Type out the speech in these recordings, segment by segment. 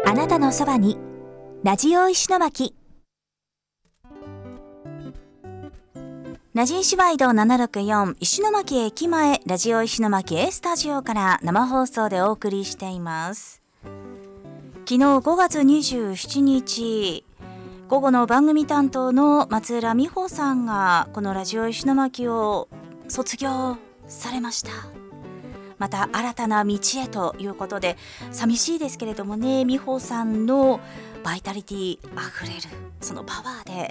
あなたのそばにラジオ石巻。ラジ石ワイド764石巻駅前ラジオ石巻 A スタジオから生放送でお送りしています。昨日5月27日午後の番組担当の松浦美穂さんがこのラジオ石巻を卒業されました。また新たな道へということで、寂しいですけれどもね、美穂さんのバイタリティあふれるそのパワーで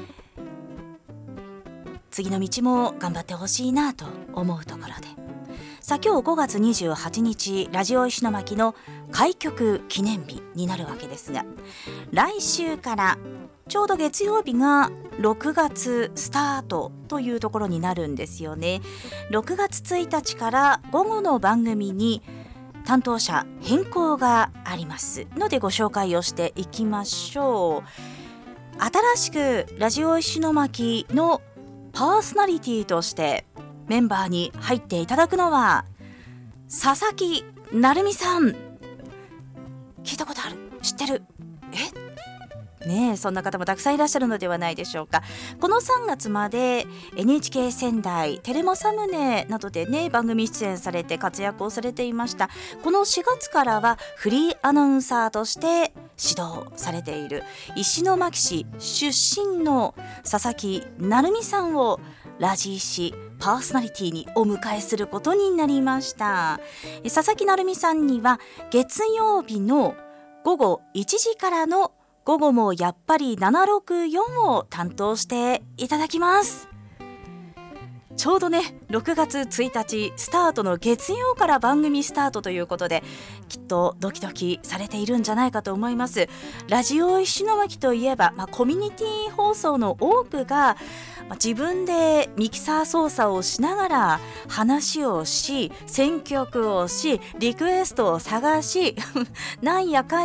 次の道も頑張ってほしいなと思うところで、さあ今日5月28日ラジオ石巻の開局記念日になるわけですが、来週からちょうど月曜日が6月スタートというところになるんですよね。6月1日から午後の番組に担当者変更がありますのでご紹介をしていきましょう。新しくラジオ石巻のパーソナリティとしてメンバーに入っていただくのは佐々木成美さん。聞いたことある？知ってる？ねえ、そんな方もたくさんいらっしゃるのではないでしょうか。この3月まで NHK 仙台テレマサムネなどでね番組出演されて活躍をされていました。この4月からはフリーアナウンサーとして指導されている石巻市出身の佐々木成美さんをラジ石パーソナリティにお迎えすることになりました。佐々木成美さんには月曜日の午後1時からの午後もやっぱり764を担当していただきます。ちょうどね6月1日スタートの月曜から番組スタートということで、きっとドキドキされているんじゃないかと思います。ラジオ石巻といえば、コミュニティ放送の多くが、自分でミキサー操作をしながら話をし、選曲をし、リクエストを探しなんやかん